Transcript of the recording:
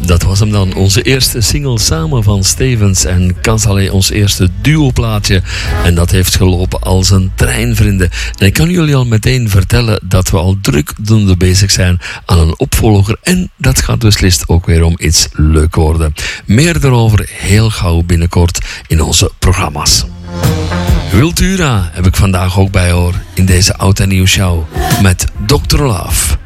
Dat was hem dan, onze eerste single samen van Stevens en Cazalet, ons eerste duoplaatje. En dat heeft gelopen als een trein, vrienden. En ik kan jullie al meteen vertellen dat we al drukdoende bezig zijn aan een opvolger. En dat gaat beslist ook weer om iets leuk worden. Meer daarover heel gauw binnenkort in onze programma's. Wiltura heb ik vandaag ook bij hoor in deze Oud en Nieuw show met Dr. Love.